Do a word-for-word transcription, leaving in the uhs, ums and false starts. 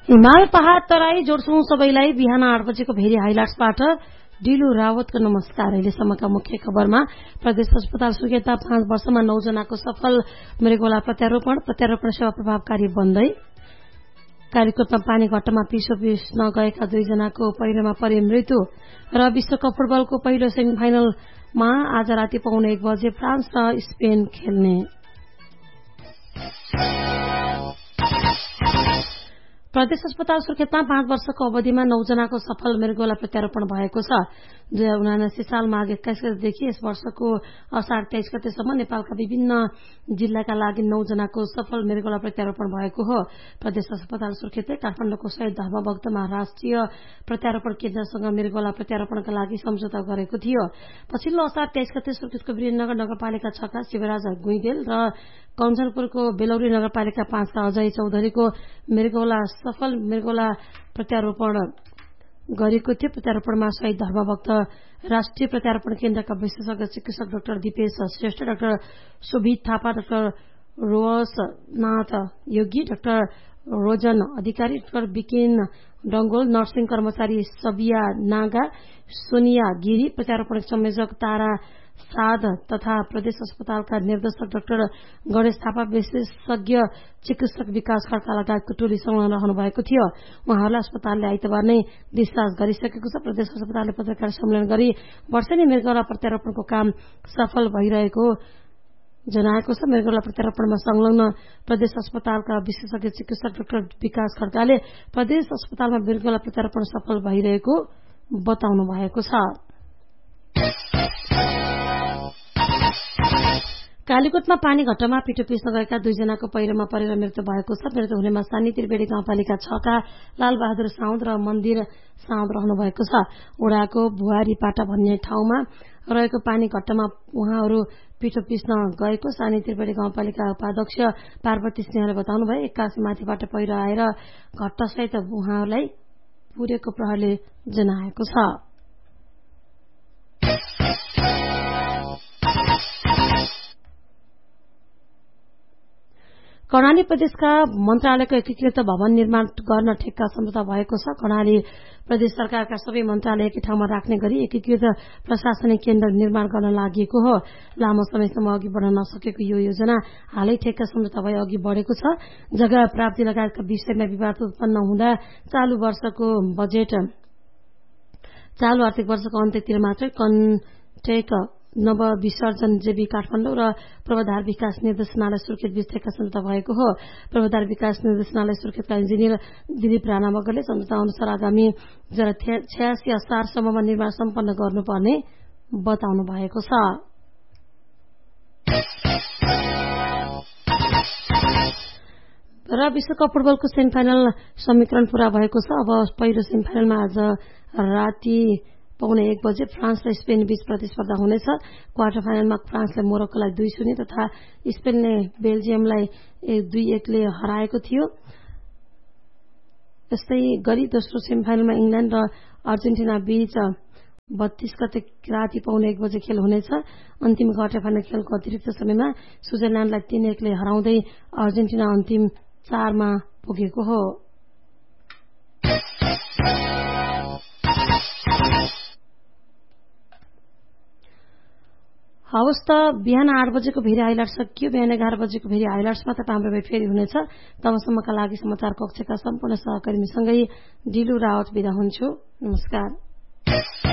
हिमाल पहाड तराई जोड्छौं सबैलाई बिहान आठ बजेको भेरी हाइलाइट्सबाट डिलु रावतको नमस्कार। अहिलेसम्मका मुख्य खबरमा प्रदेश अस्पताल सुर्खेतमा पाँच वर्षमा नौजनाको सफल मृगौला प्रत्यारोपण प्रत्यारोपण सेवा प्रभावकारी बन्दै। कालीकोटमा पानी घट्टमा पिसो पिस्न गएका दुईजनाको पहिरोमा परे मृत्यु र विश्वकप फुटबलको पहिलो सेमी फाइनलमा आज राति पाउने एक बजे फ्रान्स र स्पेन खेल्ने। प्रदेश अस्पताल सुर्खेतमा पाँच वर्षको अवधिमा नौजनाको सफल मृगौला प्रत्यारोपण भएको छ। दुई हजार उनासी साल माघ एक्काइस गतेदेखि यस वर्षको असार तेइस गतेसम्म नेपालका विभिन्न जिल्लाका लागि नौजनाको सफल मृगौला प्रत्यारोपण भएको हो। प्रदेश अस्पताल सुर्खेतले काठमाडौँको शहीद धर्मभक्तमा राष्ट्रिय प्रत्यारोपण केन्द्रसँग मृगौला प्रत्यारोपणका लागि सम्झौता गरेको थियो। पछिल्लो असार तेइस गते सुर्खेतको वीरेन्द्रनगर नगरपालिका छका शिवराज गुइदेल र कञ्चनपुरको बेलौरी नगरपालिका पाँचका अजय चौधरीको मृगौला सफल मृगौला प्रत्यारोपण गरेको थियो। प्रत्यारोपणमा शहीद धर्मभक्त राष्ट्रिय प्रत्यारोपण केन्द्रका विशेषज्ञ चिकित्सक डाक्टर दिपेश श्रेष्ठ, डाक्टर शोभित थापा, डाक्टर रोवसनाथ योगी, डाक्टर रोजन अधिकारी, डाक्टर बिकिन डंगोल, नर्सिङ कर्मचारी सबिया नागा, सोनिया गिरी, प्रत्यारोपण संयोजक तारा साध तथा प्रदेश अस्पतालका निर्देशक डाक्टर गणेश थापा, विशेषज्ञ चिकित्सक विकास खड्का लगायतको टोली संलग्न रहनु भएको थियो। उहाँहरूलाई अस्पतालले आइतबार नै डिस्चार्ज गरिसकेको छ। प्रदेश अस्पतालले पत्रकार सम्मेलन गरी वर्षेनी मृगौला प्रत्यारोपणको काम सफल भइरहेको जनाएको छ। मृगौला प्रत्यारोपणमा संलग्न प्रदेश अस्पतालका विशेषज्ञ चिकित्सक डाक्टर विकास खड्काले प्रदेश अस्पतालमा मृगौला प्रत्यारोपण सफल भइरहेको बताउनु भएको छ। कालीकोटमा पानी घट्टमा पिटो पिस्न गएका दुईजनाको पहिरोमा परेर मृत्यु भएको छ। मृत्यु हुनेमा सानी त्रिवेणी गाउँपालिका छका लालबहादुर साउद र मन्दिर साउद रहनु भएको छ। ओडाको भुवारीपाटा भन्ने ठाउँमा रहेको पानी घट्टमा उहाँहरू पिठो पिस्न गएको सानी त्रिवेणी गाउँपालिका उपाध्यक्ष पार्वती सिंहले बताउनु भयो। एक्कासी माथिबाट पहिरो आएर घट्टसहित उहाँहरूलाई पुरेको प्रहरले जनाएको छ। कर्णाली प्रदेशका मन्त्रालयको एकीकृत भवन निर्माण गर्न ठेक्का सम्झौता भएको छ। कर्णाली प्रदेश सरकारका सबै मन्त्रालय एकै ठाउँमा राख्ने गरी एकीकृत प्रशासनिक केन्द्र निर्माण गर्न लागि हो। लामो समयसम्म अघि बढ्न नसकेको यो योजना हालै ठेक्का सम्झौता भई अघि बढेको छ। जग्गा प्राप्ति लगायतका विषयमा विवाद उत्पन्न हुँदा चालू वर्षको बजेट चालू आर्थिक वर्षको अन्त्यतिर मात्रै कन्टेक नव विसर्जन जेबी काठमाडौँ र पूर्वाधार विकास निर्देशनालय सुर्खेत बीच ठेक्का सम्झौता भएको हो। पूर्वाधार विकास निर्देशनालय सुर्खेतका इन्जिनियर दिलीप राणा मगरले सम्झौता अनुसार आगामी दुई हजार छयासी असारसम्ममा निर्माण सम्पन्न गर्नुपर्ने बताउनु भएको छ। र विश्वकप फुटबलको सेमी फाइनल समीकरण पूरा भएको छ। अब पहिलो सेमी फाइनलमा आज राति पाउने एक बजे फ्रान्स र स्पेन बीच प्रतिस्पर्धा हुनेछ। क्वार्टर फाइनलमा फ्रान्सले मोरक्कोलाई दुई शून्य तथा स्पेनले बेल्जियमलाई दुई एकले हराएको थियो। यस्तै गरी दोस्रो सेमी फाइनलमा इङ्ल्याण्ड र अर्जेन्टिना बीच बत्तीस गते राति पाउने एक बजे खेल हुनेछ। अन्तिम क्वार्टर फाइनल खेलको अतिरिक्त समयमा स्विजरल्याण्डलाई तीन एकले हराउँदै अर्जेन्टिना अन्तिम चारमा पुगेको हो। हवस् त बिहान आठ बजेको भेरी हाइलाइट सकियो। बिहान एघार बजेको भेरी हाइलाइट्समा तपाईँ हाम्रो भेट फेरि हुनेछ। तबसम्मका लागि समाचार कक्षका सम्पूर्ण सहकर्मीसँगै डिलु रावत बिदा हुन्छु। नमस्कार।